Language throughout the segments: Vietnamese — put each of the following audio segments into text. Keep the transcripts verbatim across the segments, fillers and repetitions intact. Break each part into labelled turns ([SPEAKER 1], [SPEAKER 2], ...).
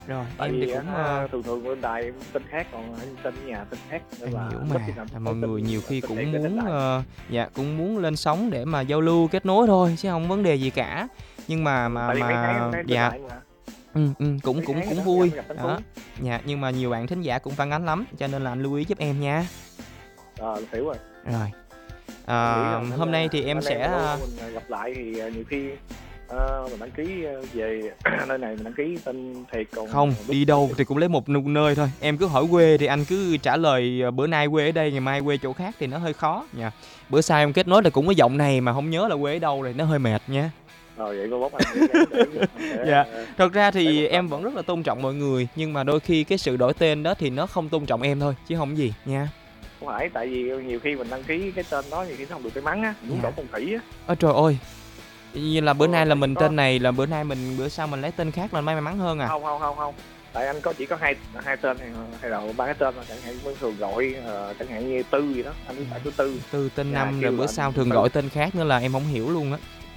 [SPEAKER 1] Rồi,
[SPEAKER 2] Tại
[SPEAKER 1] em thì
[SPEAKER 2] vì
[SPEAKER 1] cũng,
[SPEAKER 2] á,
[SPEAKER 1] ơ
[SPEAKER 2] thường thường bên đài tên khác, còn tên ở nhà tên khác nên
[SPEAKER 1] Em
[SPEAKER 2] là
[SPEAKER 1] hiểu
[SPEAKER 2] ít
[SPEAKER 1] mà,
[SPEAKER 2] khi nào
[SPEAKER 1] là
[SPEAKER 2] có
[SPEAKER 1] mọi
[SPEAKER 2] tin
[SPEAKER 1] người nhiều khi
[SPEAKER 2] tin thiệt
[SPEAKER 1] cũng
[SPEAKER 2] để đánh
[SPEAKER 1] muốn,
[SPEAKER 2] đài.
[SPEAKER 1] ờ, dạ, cũng muốn lên sóng để mà giao lưu, kết nối thôi chứ hông vấn đề gì cả. Nhưng mà
[SPEAKER 2] Ừm,
[SPEAKER 1] mà
[SPEAKER 2] tại vì mấy tháng em
[SPEAKER 1] mà
[SPEAKER 2] thấy trên
[SPEAKER 1] dạ,
[SPEAKER 2] đài mà,
[SPEAKER 1] ừm, ừm, cũng
[SPEAKER 2] mấy
[SPEAKER 1] cũng
[SPEAKER 2] tháng rồi
[SPEAKER 1] cũng
[SPEAKER 2] đó, gặp
[SPEAKER 1] vui,
[SPEAKER 2] gặp Tân Phú.
[SPEAKER 1] đó. Dạ, nhưng mà nhiều bạn thính giả cũng phản ánh lắm, cho nên là anh lưu ý giúp em nha.
[SPEAKER 2] Ờ, hiểu rồi.
[SPEAKER 1] Rồi,
[SPEAKER 2] Em nghĩ
[SPEAKER 1] ờ,
[SPEAKER 2] rằng anh,
[SPEAKER 1] hôm nay thì
[SPEAKER 2] a,
[SPEAKER 1] em
[SPEAKER 2] anh em
[SPEAKER 1] sẽ,
[SPEAKER 2] mình lâu lâu
[SPEAKER 1] a
[SPEAKER 2] mình gặp lại thì, ờ, nhiều khi, ơ, mình đăng ký, ơ, về nơi này mình đăng ký tên thiệt, còn
[SPEAKER 1] Không,
[SPEAKER 2] lúc
[SPEAKER 1] đi đâu thì cũng lấy một n nơi thôi. Em cứ hỏi quê thì anh cứ trả lời, ờ, bữa nay quê ở đây, ngày mai quê chỗ khác thì nó hơi khó nha. Bữa sau em kết nối là cũng cái giọng này mà hông nhớ là quê ở đâu thì nó hơi mệt nha.
[SPEAKER 2] Ờ, vậy mai mốt anh sẽ gắn để anh sẽ,
[SPEAKER 1] Dạ,
[SPEAKER 2] ơ,
[SPEAKER 1] thật ra
[SPEAKER 2] lấy
[SPEAKER 1] thì
[SPEAKER 2] một tên
[SPEAKER 1] em vẫn
[SPEAKER 2] thôi.
[SPEAKER 1] rất là tôn trọng mọi người, nhưng mà đôi khi cái sự đổi tên đó thì nó không tôn trọng em thôi, chứ hông gì nha.
[SPEAKER 2] Không phải, tại vì nhiều khi mình đăng ký cái tên đó nhiều khi nó hông được may mắn á, mình muốn
[SPEAKER 1] Dạ.
[SPEAKER 2] đổi phong thủy á.
[SPEAKER 1] Ôi trời ơi! Như là bữa
[SPEAKER 2] Ờ,
[SPEAKER 1] nay là
[SPEAKER 2] tại vì
[SPEAKER 1] mình
[SPEAKER 2] có
[SPEAKER 1] tên này, là bữa nay mình bữa sau mình lấy tên khác là may may mắn hơn à?
[SPEAKER 2] Hông, hông, hông, hông, tại anh có chỉ có hai hai tên hay hay là ba cái tên thôi, chẳng hạn vẫn thường gọi, ờ, chẳng hạn như Tư gì đó, anh cứ
[SPEAKER 1] Dạ.
[SPEAKER 2] tại thứ Tư.
[SPEAKER 1] Tư tên
[SPEAKER 2] Nhà
[SPEAKER 1] năm rồi
[SPEAKER 2] kêu
[SPEAKER 1] bữa
[SPEAKER 2] là
[SPEAKER 1] sau thường
[SPEAKER 2] Tư.
[SPEAKER 1] gọi tên khác nữa là em hổng hiểu luôn á.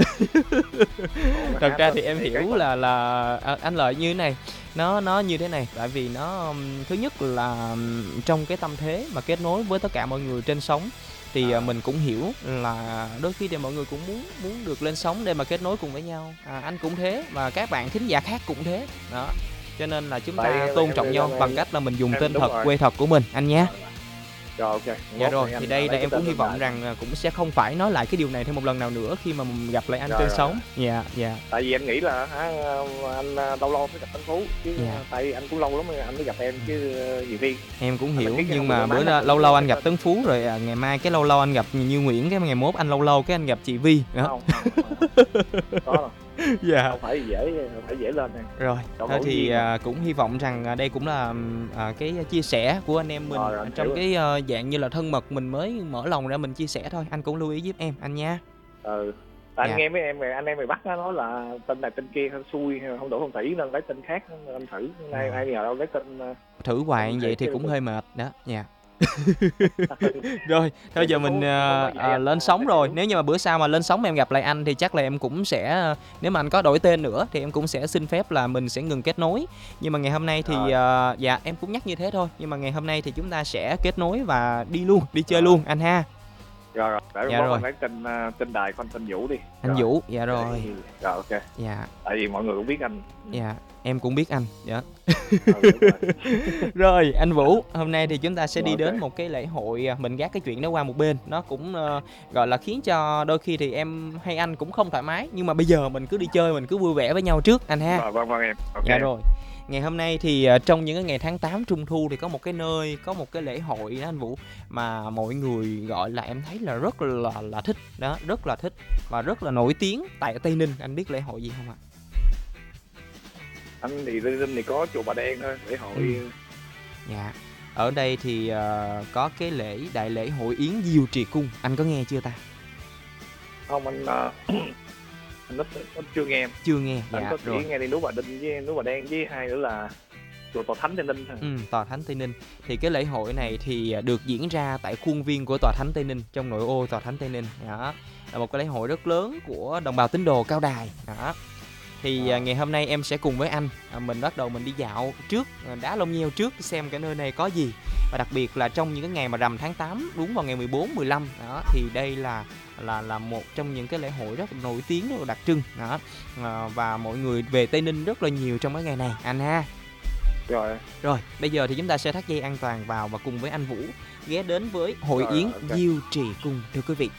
[SPEAKER 2] Ủa, mà
[SPEAKER 1] Thật
[SPEAKER 2] hả
[SPEAKER 1] ra
[SPEAKER 2] tên
[SPEAKER 1] thì em
[SPEAKER 2] thì cái
[SPEAKER 1] hiểu
[SPEAKER 2] con
[SPEAKER 1] là là, à, anh Lợi như thế này, nó nó như thế này, tại vì nó, ưm, thứ nhất là, ừm, trong cái tâm thế mà kết nối với tất cả mọi người trên sóng thì, à,
[SPEAKER 2] À.
[SPEAKER 1] mình cũng hiểu là đôi khi thì mọi người cũng muốn muốn được lên sóng để mà kết nối cùng với nhau. À, anh cũng thế và các bạn thính giả khác cũng thế, đó. Cho nên là chúng
[SPEAKER 2] Tại
[SPEAKER 1] ta
[SPEAKER 2] em
[SPEAKER 1] tôn
[SPEAKER 2] em
[SPEAKER 1] trọng
[SPEAKER 2] em
[SPEAKER 1] nhau
[SPEAKER 2] em
[SPEAKER 1] bằng cách là mình dùng
[SPEAKER 2] em
[SPEAKER 1] tên
[SPEAKER 2] đúng
[SPEAKER 1] thật,
[SPEAKER 2] rồi.
[SPEAKER 1] quê thật của mình anh nhé.
[SPEAKER 2] Rồi, ô kê,
[SPEAKER 1] Dạ
[SPEAKER 2] mốt
[SPEAKER 1] rồi,
[SPEAKER 2] thì
[SPEAKER 1] thì
[SPEAKER 2] anh,
[SPEAKER 1] đây
[SPEAKER 2] à,
[SPEAKER 1] là
[SPEAKER 2] lấy cái
[SPEAKER 1] em cũng
[SPEAKER 2] tên
[SPEAKER 1] hy
[SPEAKER 2] lên
[SPEAKER 1] vọng
[SPEAKER 2] đài.
[SPEAKER 1] rằng, à, cũng sẽ không phải nói lại cái điều này thêm một lần nào nữa khi mà mình gặp lại anh
[SPEAKER 2] Rồi,
[SPEAKER 1] trên
[SPEAKER 2] rồi,
[SPEAKER 1] sóng.
[SPEAKER 2] rồi.
[SPEAKER 1] Dạ, dạ.
[SPEAKER 2] Tại vì anh nghĩ là hả, anh, a, lâu lâu mới gặp Tân Phú, chứ
[SPEAKER 1] Dạ.
[SPEAKER 2] tại vì anh cũng lâu lắm rồi anh mới gặp em chứ nhiều khi
[SPEAKER 1] Em cũng
[SPEAKER 2] anh
[SPEAKER 1] hiểu,
[SPEAKER 2] đăng ký cái
[SPEAKER 1] nhưng
[SPEAKER 2] hông được
[SPEAKER 1] mà
[SPEAKER 2] may
[SPEAKER 1] bữa
[SPEAKER 2] mắn á,
[SPEAKER 1] na
[SPEAKER 2] tự
[SPEAKER 1] lâu
[SPEAKER 2] nhiên
[SPEAKER 1] lâu
[SPEAKER 2] cái
[SPEAKER 1] anh gặp
[SPEAKER 2] tên
[SPEAKER 1] Tấn Phú rồi, à, ngày mai cái lâu lâu anh gặp Như Nguyễn, cái ngày mốt anh lâu lâu cái anh gặp chị Vy, đó.
[SPEAKER 2] Hông, hông, hông, hông có đâu.
[SPEAKER 1] Dạ.
[SPEAKER 2] Hông phải dễ hông phải dễ lên nè.
[SPEAKER 1] Rồi,
[SPEAKER 2] Chọn
[SPEAKER 1] thôi
[SPEAKER 2] ngẫu
[SPEAKER 1] thì,
[SPEAKER 2] nhiên mà.
[SPEAKER 1] à, cũng hy vọng rằng, à, đây cũng là, ừm, à, cái chia sẻ của anh em mình,
[SPEAKER 2] Rồi, rồi,
[SPEAKER 1] à,
[SPEAKER 2] anh hiểu
[SPEAKER 1] trong
[SPEAKER 2] rồi.
[SPEAKER 1] cái, ơ, dạng như là thân mật, mình mới mở lòng ra mình chia sẻ thôi, anh cũng lưu ý giúp em, anh nha.
[SPEAKER 2] Ừ, tại anh
[SPEAKER 1] Dạ.
[SPEAKER 2] nghe mấy em anh em miền Bắc á nói là tên này tên kia hên xui hay là hông đổi phong thủy nên lấy tên khác nên anh thử, nay
[SPEAKER 1] Rồi.
[SPEAKER 2] ai nhờ đâu lấy tên, ơ,
[SPEAKER 1] Thử hoài
[SPEAKER 2] tên
[SPEAKER 1] như vậy
[SPEAKER 2] thiệt
[SPEAKER 1] thì
[SPEAKER 2] chứ
[SPEAKER 1] cũng
[SPEAKER 2] tên
[SPEAKER 1] hơi mệt, đó, dạ. Rồi, thôi
[SPEAKER 2] Thì
[SPEAKER 1] giờ
[SPEAKER 2] Tân
[SPEAKER 1] mình,
[SPEAKER 2] Phú Tân Phú
[SPEAKER 1] ờ,
[SPEAKER 2] nói vậy
[SPEAKER 1] ờ,
[SPEAKER 2] anh,
[SPEAKER 1] lên
[SPEAKER 2] a,
[SPEAKER 1] sóng
[SPEAKER 2] chắc
[SPEAKER 1] rồi,
[SPEAKER 2] hiểu.
[SPEAKER 1] nếu như mà bữa sau mà lên sóng mà em gặp lại anh thì chắc là em cũng sẽ, ơ nếu mà anh có đổi tên nữa thì em cũng sẽ xin phép là mình sẽ ngừng kết nối. Nhưng mà ngày hôm nay thì,
[SPEAKER 2] Rồi.
[SPEAKER 1] ờ dạ, em cũng nhắc như thế thôi, nhưng mà ngày hôm nay thì chúng ta sẽ kết nối và đi luôn, đi chơi
[SPEAKER 2] Rồi.
[SPEAKER 1] luôn anh ha.
[SPEAKER 2] Rồi, rồi, để
[SPEAKER 1] Dạ
[SPEAKER 2] mốt
[SPEAKER 1] rồi.
[SPEAKER 2] anh lấy tên, a, tên đài của anh tên Vũ đi.
[SPEAKER 1] Anh
[SPEAKER 2] Rồi.
[SPEAKER 1] Vũ, dạ
[SPEAKER 2] Để
[SPEAKER 1] rồi.
[SPEAKER 2] rồi, ô kê.
[SPEAKER 1] Dạ.
[SPEAKER 2] Tại vì mọi người cũng biết anh.
[SPEAKER 1] Dạ, em cũng biết anh, dạ.
[SPEAKER 2] Ừ, đúng rồi.
[SPEAKER 1] Rồi, anh Vũ, hôm nay thì chúng ta sẽ
[SPEAKER 2] Rồi,
[SPEAKER 1] đi
[SPEAKER 2] ô
[SPEAKER 1] đến
[SPEAKER 2] kê.
[SPEAKER 1] một cái lễ hội, à, mình gác cái chuyện đó qua một bên, nó cũng, ơ, gọi là, khiến cho đôi khi thì em hay anh cũng không thoải mái, nhưng mà bây giờ mình cứ đi chơi, mình cứ vui vẻ với nhau trước anh ha.
[SPEAKER 2] Rồi, vâng, vâng em, ô
[SPEAKER 1] Dạ
[SPEAKER 2] kê.
[SPEAKER 1] rồi. Ngày hôm nay thì, ờ, trong những cái ngày tháng tám Trung thu thì có một cái nơi, có một cái lễ hội đó anh Vũ, mà mọi người, gọi là, em thấy là rất là là thích, đó, rất là thích và rất là nổi tiếng tại Tây Ninh, anh biết lễ hội gì hông ạ?
[SPEAKER 2] Anh thì Tây Ninh thì có chùa Bà Đen thôi, lễ hội
[SPEAKER 1] Ừm. Dạ, ở đây thì, ờ, có cái lễ đại lễ hội Yến Diêu Trì Cung, anh có nghe chưa ta?
[SPEAKER 2] Hông, anh, a, anh ít ít chưa nghe.
[SPEAKER 1] Chưa nghe,
[SPEAKER 2] Anh
[SPEAKER 1] dạ,
[SPEAKER 2] có chỉ
[SPEAKER 1] rồi.
[SPEAKER 2] nghe đi núi Bà Đinh với núi Bà Đen với hai nữa là chùa Tòa Thánh Tây Ninh thôi.
[SPEAKER 1] Ừm, Tòa Thánh Tây Ninh. Thì cái lễ hội này thì, à, được diễn ra tại khuôn viên của Tòa Thánh Tây Ninh, trong nội ô Tòa Thánh Tây Ninh, đó. Là một cái lễ hội rất lớn của đồng bào tín đồ Cao Đài, đó. Thì, à,
[SPEAKER 2] Ờ.
[SPEAKER 1] ngày hôm nay em sẽ cùng với anh, à, mình bắt đầu mình đi dạo trước, à, đá Long Nheo trước xem cái nơi này có gì. Và đặc biệt là trong những cái ngày mà rằm tháng tám, đúng vào ngày mười bốn, mười lăm, đó, thì đây là là là một trong những cái lễ hội rất nổi tiếng, rất là đặc trưng, đó. Ờ, và mọi người về Tây Ninh rất là nhiều trong cái ngày này, anh ha.
[SPEAKER 2] Rồi.
[SPEAKER 1] Rồi, bây giờ thì chúng ta sẽ thắt dây an toàn vào và cùng với anh Vũ ghé đến với hội
[SPEAKER 2] Rồi,
[SPEAKER 1] Yến
[SPEAKER 2] rồi, ô kê.
[SPEAKER 1] Diêu Trì Cung, thưa quý vị.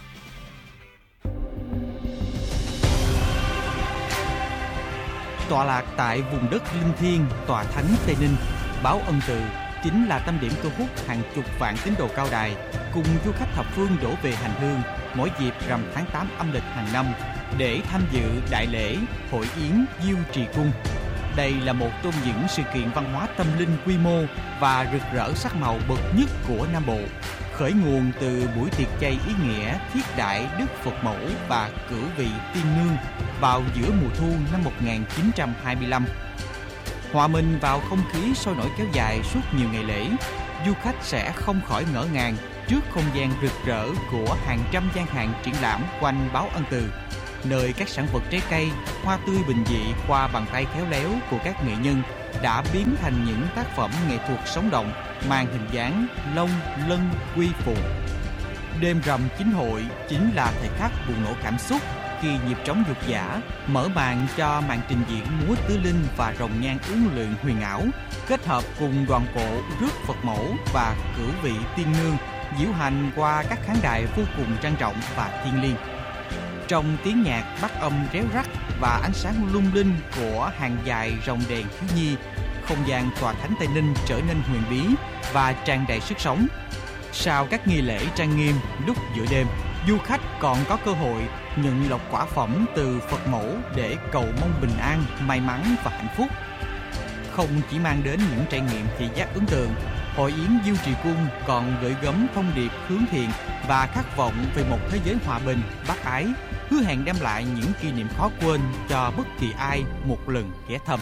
[SPEAKER 3] Tọa lạc tại vùng đất linh thiêng Tòa Thánh Tây Ninh, Báo Ân Từ chính là tâm điểm thu hút hàng chục vạn tín đồ Cao Đài cùng du khách thập phương đổ về hành hương mỗi dịp rằm tháng tám âm lịch hàng năm để tham dự đại lễ hội Yến Diêu Trì Cung. Đây là một trong những sự kiện văn hóa tâm linh quy mô và rực rỡ sắc màu bậc nhất của Nam Bộ, khởi nguồn từ buổi tiệc chay ý nghĩa thiết đại Đức Phật Mẫu và Cửu Vị Tiên Nương vào giữa mùa thu năm một nghìn chín trăm hai mươi lăm. Hòa mình vào không khí sôi nổi kéo dài suốt nhiều ngày lễ, du khách sẽ không khỏi ngỡ ngàng trước không gian rực rỡ của hàng trăm gian hàng triển lãm quanh Báo Ân Từ. nơi các sản vật trái cây, hoa tươi bình dị qua bàn tay khéo léo của các nghệ nhân đã biến thành những tác phẩm nghệ thuật sống động mang hình dáng lông, lân, quy phù. Đêm rằm chính hội chính là thời khắc bùng nổ cảm xúc khi nhịp trống dục dã mở màn cho màn trình diễn múa tứ linh và rồng nhang uốn lượn huyền ảo, kết hợp cùng đoàn cộ rước Phật mẫu và cửu vị tiên nương diễu hành qua các khán đài vô cùng trang trọng và thiêng liêng. Trong tiếng nhạc bắt âm réo rắt và ánh sáng lung linh của hàng dài rồng đèn thiếu nhi, không gian tòa thánh Tây Ninh trở nên huyền bí và tràn đầy sức sống. Sau các nghi lễ trang nghiêm lúc giữa đêm, du khách còn có cơ hội nhận lộc quả phẩm từ Phật mẫu để cầu mong bình an, may mắn và hạnh phúc. Không chỉ mang đến những trải nghiệm thị giác ấn tượng, Hội Yến Diêu Trì Cung còn gửi gắm thông điệp hướng thiện và khát vọng về một thế giới hòa bình, bác ái, hứa hẹn đem lại những kỷ niệm khó quên cho bất kỳ ai một lần ghé thăm.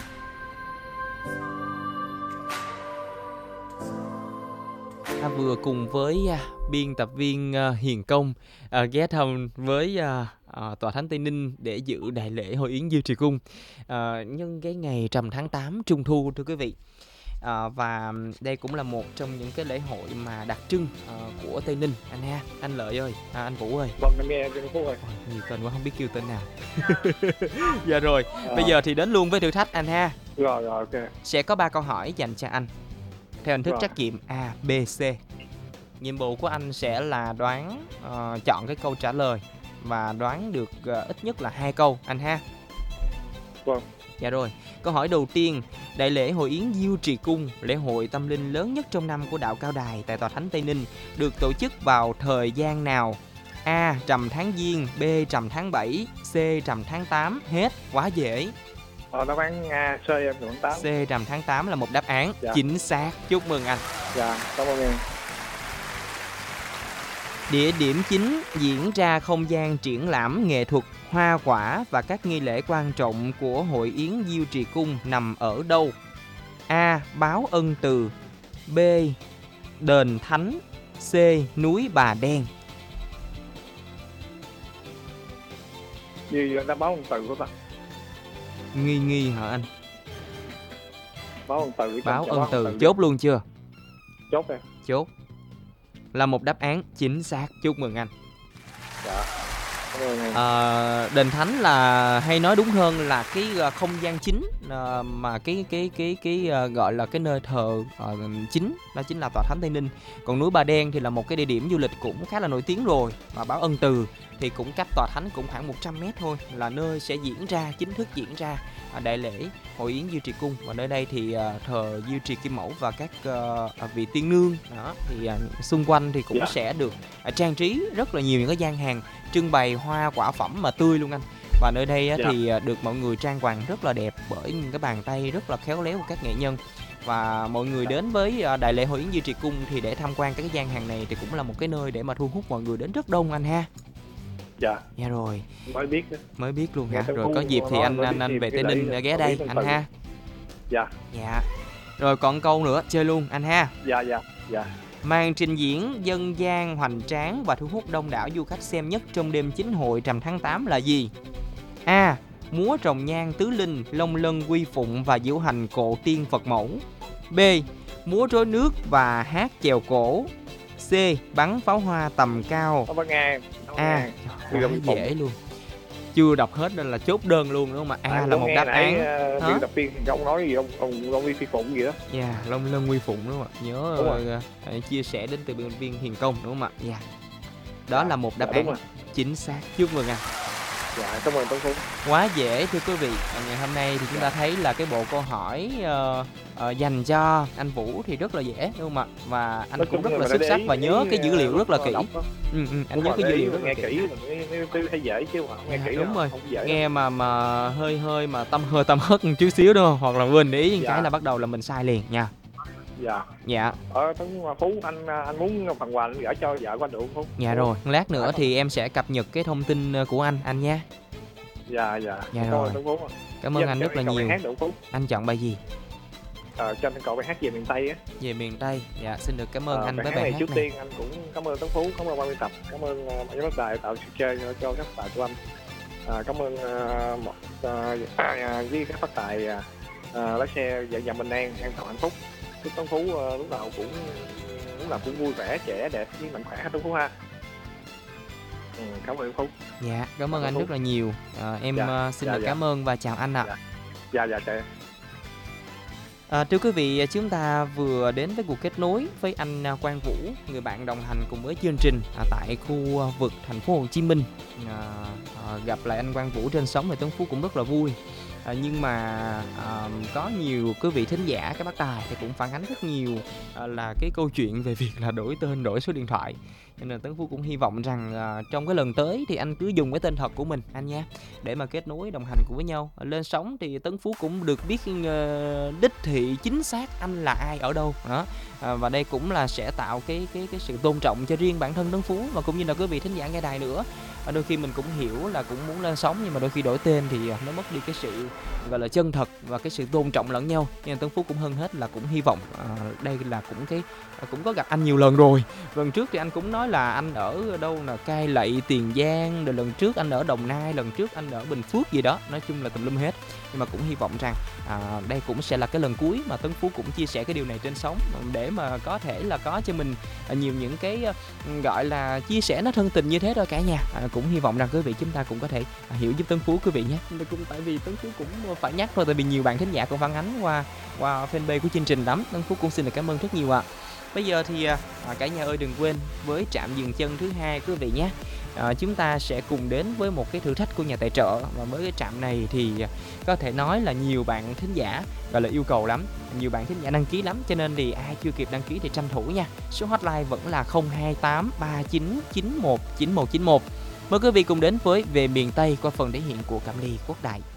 [SPEAKER 1] Ta vừa cùng với à, biên tập viên à, Hiền Công à, ghé thăm với à, à, Tòa Thánh Tây Ninh để dự đại lễ Hội Yến Diêu Trì Cung à, nhân cái ngày rằm tháng tám Trung Thu, thưa quý vị. À, và đây cũng là một trong những cái lễ hội mà đặc trưng à, của Tây Ninh, anh ha, anh Lợi ơi, à, anh Vũ ơi.
[SPEAKER 2] Vâng, em nghe anh Phú ơi.
[SPEAKER 1] Nhiều tên quá không biết kêu tên nào. Dạ rồi,
[SPEAKER 2] À.
[SPEAKER 1] bây giờ thì đến luôn với thử thách anh ha.
[SPEAKER 2] Rồi rồi, ok.
[SPEAKER 1] Sẽ có ba câu hỏi dành cho anh theo hình thức
[SPEAKER 2] Rồi.
[SPEAKER 1] trắc nghiệm A, B, C. Nhiệm vụ của anh sẽ là đoán uh, chọn cái câu trả lời và đoán được uh, ít nhất là hai câu anh ha.
[SPEAKER 2] Vâng.
[SPEAKER 1] Dạ rồi. Câu hỏi đầu tiên, đại lễ Hội Yến Diêu Trì Cung, lễ hội tâm linh lớn nhất trong năm của đạo Cao Đài tại Tòa Thánh Tây Ninh, được tổ chức vào thời gian nào? A. Rằm tháng Giêng, B. Rằm tháng bảy, C. Rằm tháng tám. Hết, quá dễ.
[SPEAKER 2] Ờ, đáp án A, C em chọn tám.
[SPEAKER 1] C. Rằm tháng tám là một đáp án
[SPEAKER 2] Dạ.
[SPEAKER 1] chính xác. Chúc mừng anh.
[SPEAKER 2] Dạ, cảm ơn em.
[SPEAKER 1] Địa điểm chính diễn ra không gian triển lãm nghệ thuật, hoa quả và các nghi lễ quan trọng của Hội Yến Diêu Trì Cung nằm ở đâu? A. Báo Ân Từ, B. Đền Thánh, C. Núi Bà Đen.
[SPEAKER 2] Gì đã báo ân từ của ta?
[SPEAKER 1] Nghi nghi hả anh?
[SPEAKER 2] Báo ân từ.
[SPEAKER 1] Báo Ân Từ, chốt luôn chưa?
[SPEAKER 2] Chốt em.
[SPEAKER 1] Chốt. Là một đáp án chính xác. Chúc mừng anh.
[SPEAKER 2] Dạ. Cảm ơn em.
[SPEAKER 1] À, đền Thánh là, hay nói đúng hơn là cái uh, không gian chính uh, mà cái cái cái cái uh, gọi là cái nơi thờ uh, chính, đó chính là Tòa Thánh Tây Ninh. Còn núi Bà Đen thì là một cái địa điểm du lịch cũng khá là nổi tiếng rồi. Và Báo Ân Từ thì cũng cách Tòa Thánh cũng khoảng một trăm mét thôi, là nơi sẽ diễn ra, chính thức diễn ra uh, đại lễ Hội Yến Diêu Trì Cung. Và nơi đây thì uh, thờ Diêu Trì Kim Mẫu và các uh, vị tiên nương đó. Thì uh, xung quanh thì cũng
[SPEAKER 2] Dạ.
[SPEAKER 1] sẽ được uh, trang trí rất là nhiều những cái gian hàng trưng bày hoa quả phẩm mà tươi luôn anh. Và nơi đây á,
[SPEAKER 2] Dạ.
[SPEAKER 1] thì à, được mọi người trang hoàng rất là đẹp bởi những cái bàn tay rất là khéo léo của các nghệ nhân. Và mọi người đến với à, đại lễ Hội Yến Diêu Trì Cung thì để tham quan các cái gian hàng này thì cũng là một cái nơi để mà thu hút mọi người đến rất đông anh ha.
[SPEAKER 2] Dạ,
[SPEAKER 1] Dạ rồi,
[SPEAKER 2] mới biết đó.
[SPEAKER 1] mới biết luôn hả?
[SPEAKER 2] Dạ,
[SPEAKER 1] Rồi
[SPEAKER 2] cũng
[SPEAKER 1] có dịp thì
[SPEAKER 2] nói
[SPEAKER 1] anh
[SPEAKER 2] mới
[SPEAKER 1] anh
[SPEAKER 2] biết
[SPEAKER 1] anh
[SPEAKER 2] thêm
[SPEAKER 1] về
[SPEAKER 2] cái
[SPEAKER 1] Tây
[SPEAKER 2] lễ
[SPEAKER 1] Ninh
[SPEAKER 2] là
[SPEAKER 1] ghé
[SPEAKER 2] Hội
[SPEAKER 1] đây
[SPEAKER 2] Yến
[SPEAKER 1] anh
[SPEAKER 2] Từ.
[SPEAKER 1] ha.
[SPEAKER 2] Dạ,
[SPEAKER 1] Dạ. Rồi còn câu nữa chơi luôn anh ha.
[SPEAKER 2] dạ, dạ, dạ.
[SPEAKER 1] Màn trình diễn dân gian hoành tráng và thu hút đông đảo du khách xem nhất trong đêm chính hội rằm tháng tám là gì? A. Múa rồng nhang tứ linh, long lân quy phụng và diễu hành cộ tiên Phật mẫu. B. Múa rối nước và hát chèo cổ. C. Bắn pháo hoa tầm cao.
[SPEAKER 2] Nó có nghe em. Nó có
[SPEAKER 1] A.
[SPEAKER 2] nghe.
[SPEAKER 1] Quá dễ luôn. Chưa đọc hết nên là chốt đơn luôn đúng không ạ? A
[SPEAKER 2] Anh
[SPEAKER 1] là
[SPEAKER 2] có
[SPEAKER 1] một
[SPEAKER 2] nghe
[SPEAKER 1] đáp
[SPEAKER 2] nãy,
[SPEAKER 1] án.
[SPEAKER 2] ờ,
[SPEAKER 1] Hả?
[SPEAKER 2] biên tập viên ông nói gì ông ông ông phi phụng gì đó.
[SPEAKER 1] Dạ, long lân quy phụng đúng không ạ? Nhớ
[SPEAKER 2] Đúng rồi.
[SPEAKER 1] uh, chia sẻ đến từ biên tập viên Hiền Công đúng không ạ? Dạ. Đó
[SPEAKER 2] Dạ,
[SPEAKER 1] là một đáp
[SPEAKER 2] dạ, đúng
[SPEAKER 1] án
[SPEAKER 2] rồi.
[SPEAKER 1] chính xác. Chúc mừng anh.
[SPEAKER 2] Dạ, cảm ơn Tuấn Phú.
[SPEAKER 1] Quá dễ thưa quý vị. À, ngày hôm nay thì chúng ta thấy là cái bộ câu hỏi uh, uh, dành cho anh Vũ thì rất là dễ đúng không ạ? Và anh
[SPEAKER 2] Nói
[SPEAKER 1] cũng
[SPEAKER 2] chung
[SPEAKER 1] rất là
[SPEAKER 2] là
[SPEAKER 1] xuất
[SPEAKER 2] để
[SPEAKER 1] sắc
[SPEAKER 2] ý-
[SPEAKER 1] và nhớ
[SPEAKER 2] ý,
[SPEAKER 1] cái dữ liệu
[SPEAKER 2] ờ,
[SPEAKER 1] rất là
[SPEAKER 2] lúc
[SPEAKER 1] kỹ.
[SPEAKER 2] đọc á.
[SPEAKER 1] Ừ, ừ, anh
[SPEAKER 2] Đúng
[SPEAKER 1] nhớ
[SPEAKER 2] rồi,
[SPEAKER 1] cái
[SPEAKER 2] để
[SPEAKER 1] dữ
[SPEAKER 2] ý
[SPEAKER 1] liệu rất là
[SPEAKER 2] nghe
[SPEAKER 1] kỹ.
[SPEAKER 2] kỹ là mới mới mới thấy dễ chứ mà không nghe
[SPEAKER 1] Dạ,
[SPEAKER 2] kỹ
[SPEAKER 1] đúng
[SPEAKER 2] là
[SPEAKER 1] rồi.
[SPEAKER 2] không dễ.
[SPEAKER 1] Nghe mà mà hơi hơi mà tâm hơi tâm hất một chút xíu đúng không? Hoặc là quên để ý
[SPEAKER 2] Dạ.
[SPEAKER 1] cái là bắt đầu là mình sai liền nha.
[SPEAKER 2] Dạ.
[SPEAKER 1] Dạ.
[SPEAKER 2] Ờ, Tuấn Phú, anh anh muốn phần quà anh gửi cho vợ của anh được không Phú?
[SPEAKER 1] Dạ rồi, lát nữa
[SPEAKER 2] Dạ.
[SPEAKER 1] thì em sẽ cập nhật cái thông tin của anh anh nha.
[SPEAKER 2] Dạ, dạ.
[SPEAKER 1] Dạ
[SPEAKER 2] Cảm
[SPEAKER 1] rồi.
[SPEAKER 2] ơn Tuấn Phú.
[SPEAKER 1] Cảm ơn anh rất là nhiều.
[SPEAKER 2] Hát được Phú.
[SPEAKER 1] Anh chọn bài gì?
[SPEAKER 2] Ờ, cho anh cậu bài hát về miền Tây á.
[SPEAKER 1] Về miền Tây. Dạ, xin được cảm ơn
[SPEAKER 2] Ờ,
[SPEAKER 1] anh với
[SPEAKER 2] bài hát
[SPEAKER 1] bài
[SPEAKER 2] này
[SPEAKER 1] hát
[SPEAKER 2] trước
[SPEAKER 1] này.
[SPEAKER 2] tiên anh cũng cảm ơn Tuấn Phú, cảm ơn ban biên tập, cảm ơn uh, ban giám đốc đài tạo sự chơi cho các bạn của anh. À, cảm ơn à, một à, à, với các bác tài à, à, lái xe dạo dạo bình an, an toàn hạnh phúc. Chúc Tuấn Phú à, lúc nào cũng lúc nào cũng vui vẻ, trẻ đẹp với mạnh khỏe Tuấn Phú ha. Ừ, cảm ơn Phú.
[SPEAKER 1] Dạ, cảm ơn
[SPEAKER 2] Cảm
[SPEAKER 1] anh
[SPEAKER 2] ơn
[SPEAKER 1] rất là nhiều. À, em
[SPEAKER 2] Dạ,
[SPEAKER 1] ờ, xin
[SPEAKER 2] dạ,
[SPEAKER 1] được
[SPEAKER 2] dạ.
[SPEAKER 1] cảm ơn và chào anh ạ.
[SPEAKER 2] Dạ. Dạ dạ chào em.
[SPEAKER 1] À, thưa quý vị, chúng ta vừa đến với cuộc kết nối với anh à, Quang Vũ, người bạn đồng hành cùng với chương trình à, tại khu à, vực thành phố Hồ Chí Minh. À, à, gặp lại anh Quang Vũ trên sóng thì Tuấn Phú cũng rất là vui. À, nhưng mà à, có nhiều quý vị thính giả, các bác tài thì cũng phản ánh rất nhiều à, là cái câu chuyện về việc là đổi tên, đổi số điện thoại. Nên là Tuấn Phú cũng hy vọng rằng à, trong cái lần tới thì anh cứ dùng cái tên thật của mình anh nha, để mà kết nối đồng hành cùng với nhau. À, lên sóng thì Tuấn Phú cũng được biết uh, đích thị chính xác anh là ai ở đâu đó. À, và đây cũng là sẽ tạo cái cái cái sự tôn trọng cho riêng bản thân Tuấn Phú và cũng như là quý vị thính giả nghe đài nữa. À, đôi khi mình cũng hiểu là cũng muốn lên sóng, nhưng mà đôi khi đổi tên thì nó mất đi cái sự gọi là chân thật và cái sự tôn trọng lẫn nhau. Nhưng Tuấn Phú cũng hơn hết là cũng hy vọng à, đây là cũng cái cũng có gặp anh nhiều lần rồi. Lần trước thì anh cũng nói là anh ở đâu là Cai Lậy, Tiền Giang, rồi lần trước anh ở Đồng Nai, lần trước anh ở Bình Phước gì đó, nói chung là tùm lum hết. Nhưng mà cũng hy vọng rằng à, đây cũng sẽ là cái lần cuối mà Tuấn Phú cũng chia sẻ cái điều này trên sóng, để mà có thể là có cho mình nhiều những cái gọi là chia sẻ nó thân tình như thế thôi cả nhà. À, cũng hy vọng rằng quý vị chúng ta cũng có thể hiểu giúp Tuấn Phú quý vị nhé. Cũng tại vì Tuấn Phú cũng phải nhắc thôi, tại vì nhiều bạn thính giả cũng phản ánh qua qua fanpage của chương trình lắm. Tuấn Phú cũng xin được cảm ơn rất nhiều ạ. À. Bây giờ thì à, cả nhà ơi đừng quên với trạm dừng chân thứ hai quý vị nhé. À, chúng ta sẽ cùng đến với một cái thử thách của nhà tài trợ, và với cái trạm này thì có thể nói là nhiều bạn thính giả gọi là yêu cầu lắm, nhiều bạn thính giả đăng ký lắm, cho nên thì ai chưa kịp đăng ký thì tranh thủ nha. Số hotline vẫn là không hai tám ba chín chín một chín một chín một. Mời quý vị cùng đến với Về Miền Tây qua phần thể hiện của Cẩm Ly Quốc Đại.